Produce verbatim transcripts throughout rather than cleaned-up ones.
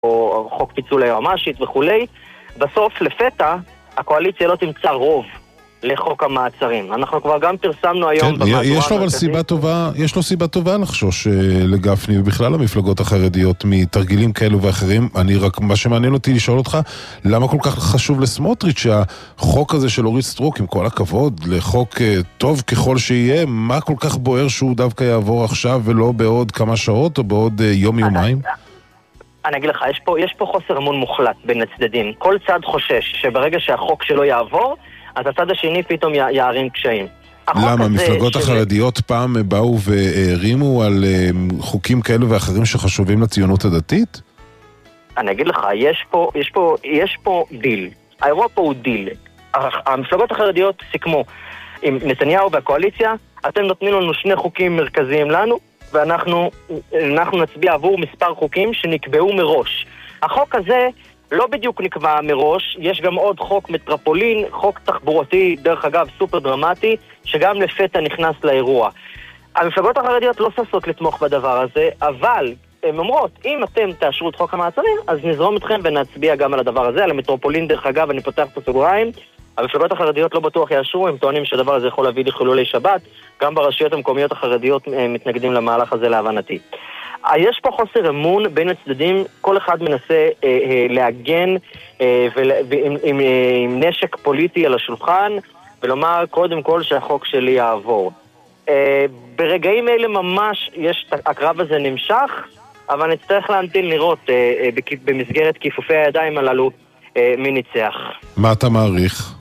או חוק פיצול היועמ"שית וכולי, בסוף לפתע הקואליציה לא תמצא רוב לחוק המעצרים. אנחנו כבר גם פרסמנו היום... כן, יש לו אבל סיבה טובה, יש לו סיבה טובה לחשוש לגפני ובכלל המפלגות החרדיות מתרגילים כאלו ואחרים. אני רק, מה שמעניין אותי לשאול אותך, למה כל כך חשוב לסמוטריץ' שהחוק הזה של אורית סטרוק, עם כל הכבוד, לחוק טוב ככל שיהיה, מה כל כך בוער שהוא דווקא יעבור עכשיו ולא בעוד כמה שעות או בעוד יום-יומיים? אני אגיד לך, יש פה, יש פה חוסר אמון מוחלט בין הצדדים. כל צד חושש שברגע שהחוק שלו יעבור, אז הצד השני פתאום יערים קשיים. למה? מפלגות החרדיות פעם באו והרימו על חוקים כאלו ואחרים שחשובים לציונות הדתית? אני אגיד לך, יש פה, יש פה, יש פה דיל. האירוע פה הוא דיל. המפלגות החרדיות סיכמו עם נתניהו והקואליציה, אתם נותנים לנו שני חוקים מרכזיים לנו, ואנחנו אנחנו נצביע עבור מספר חוקים שנקבעו מראש. החוק הזה לא בדיוק נקבע מראש, יש גם עוד חוק מטרופולין, חוק תחבורתי, דרך אגב סופר דרמטי, שגם לפתע נכנס לאירוע. המפלגות החרדיות לא ששות לתמוך בדבר הזה, אבל הן אומרות, אם אתם תאשרו את חוק המעצרים, אז נזרום אתכם ונצביע גם על הדבר הזה, על המטרופולין דרך אגב, אני פותח פה סוגריים, המפלגות החרדיות לא בטוח יאשרו, הם טוענים שהדבר הזה יכול להביא לחילולי שבת, גם ברשויות המקומיות החרדיות מתנגדים למהלך הזה להבנתי. יש פה חוסר אמון בין הצדדים, כל אחד מנסה אה, אה, להגן אה, ועם, עם, אה, עם נשק פוליטי על השולחן, ולומר קודם כל שהחוק שלי יעבור. אה, ברגעים אלה ממש יש, הקרב הזה נמשך, אבל נצטרך להמתין לראות אה, אה, במסגרת כיפופי הידיים הללו אה, מי ניצח. מה אתה מעריך?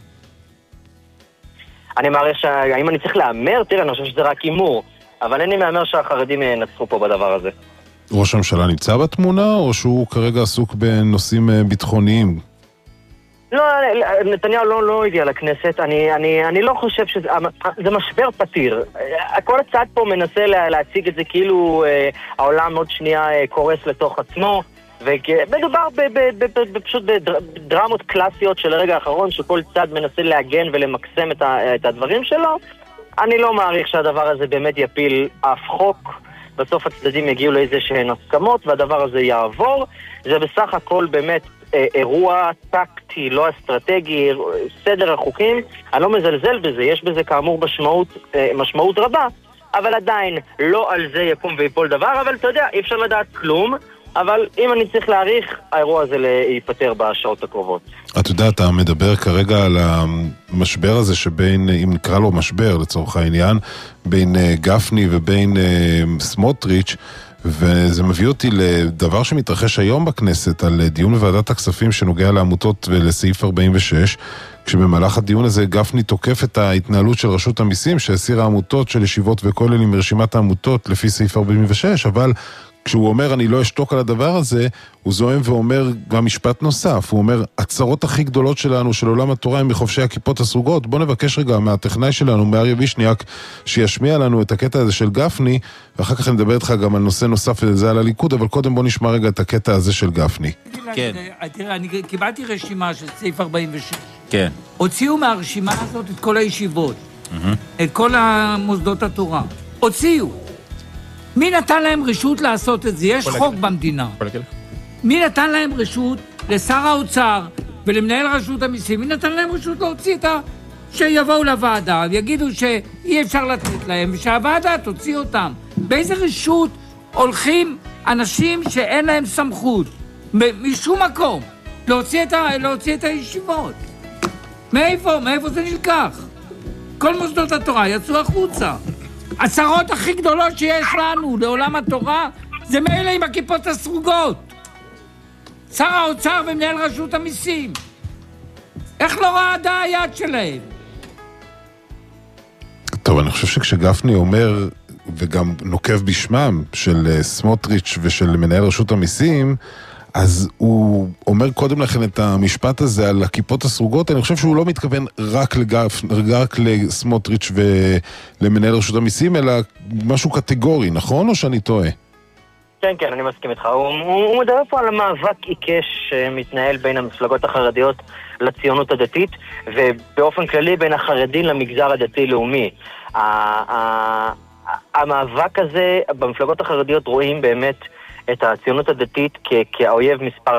אני מעריך שהאם אני צריך לאמר, תראה, אני חושב שזה רק אימור, אבל אני מאמר שהחרדים ינצחו פה בדבר הזה. ראש הממשלה נמצא בתמונה, או שהוא כרגע עסוק בנושאים ביטחוניים? לא, נתניהו לא, לא הגיע לכנסת. אני, אני, אני לא חושב שזה... זה משבר פתיר. כל הצד פה מנסה לה, להציג את זה כאילו אה, העולם עוד שנייה אה, קורס לתוך עצמו, ומדובר פשוט בדרמות קלאסיות של הרגע האחרון, שכל צד מנסה להגן ולמקסם את, ה, את הדברים שלו. אני לא מעריך שהדבר הזה באמת יפיל אף חוק. בסוף הצדדים יגיעו לאיזה שהן הסכמות, והדבר הזה יעבור. זה בסך הכל באמת אה, אירוע טקטי, לא אסטרטגי, סדר החוקים. אני לא מזלזל בזה, יש בזה כאמור משמעות, אה, משמעות רבה, אבל עדיין לא על זה יקום ויפול דבר, אבל אתה יודע, אי אפשר לדעת כלום, אבל אם אני צריך להעריך, האירוע הזה ייפטר בשעות הקרובות. אתה יודע, אתה מדבר כרגע על המשבר הזה שבין, אם נקרא לו משבר לצורך העניין, בין גפני ובין סמוטריץ', וזה מביא אותי לדבר שמתרחש היום בכנסת, על דיון בוועדת הכספים שנוגע לעמותות ולסעיף ארבעים ושש, כשבמהלך הדיון הזה גפני תוקף את ההתנהלות של רשות המיסים, שהסירה עמותות של ישיבות וכוללים מרשימת העמותות לפי סעיף ארבעים ושש, אבל כשהוא אומר אני לא אשתוק על הדבר הזה, הוא זוהם ואומר גם משפט נוסף, הוא אומר, הצרות הכי גדולות שלנו של עולם התורה הם מחובשי הכיפות הסרוגות. בוא נבקש רגע מהטכנאי שלנו, מאריה וישניאק, שישמיע לנו את הקטע הזה של גפני, ואחר כך אני מדבר איתך גם על נושא נוסף וזה על הליכוד, אבל קודם בוא נשמע רגע את הקטע הזה של גפני. כן. תראה, אני קיבלתי רשימה של סעיף ארבעים ושש. כן. הוציאו מהרשימה הזאת את כל הישיבות, את כל המוסדות התורה. הוציאו. מי נתן להם רשות לעשות את זה? יש חוק במדינה. מי נתן להם רשות? לשר האוצר ולמנהל רשות המיסים. מי נתן להם רשות להוציא את ה... שיבואו לוועדה ויגידו שאי אפשר לתת להם ושהוועדה תוציא אותם. באיזה רשות הולכים אנשים שאין להם סמכות משום מקום להוציא את, ה... להוציא את הישיבות? מאיפה? מאיפה זה נלקח? כל מוסדות התורה יצאו החוצה. הצרות הכי גדולות שיש לנו לעולם התורה זה מאלה עם הכיפות הסרוגות. שר האוצר ומנהל רשות המיסים. איך לא רעדה היד שלהם? טוב, אני חושב שכשגפני אומר, וגם נוקב בשמם של סמוטריץ' ושל מנהל רשות המיסים, אז הוא אומר קודם לכן את המשפט הזה על הכיפות הסרוגות. אני חושב שהוא לא מתכוון רק לגף, רק לסמוטריץ' ולמנהל רשות המיסים, אלא משהו קטגורי, נכון? או שאני טועה? כן, כן, אני מסכים איתך. הוא, הוא, הוא מדבר פה על המאבק עיקש שמתנהל בין המפלגות החרדיות לציונות הדתית, ובאופן כללי בין החרדים למגזר הדתי-לאומי. המאבק הזה במפלגות החרדיות רואים באמת את הציונות הדתית כ- כאויב מספר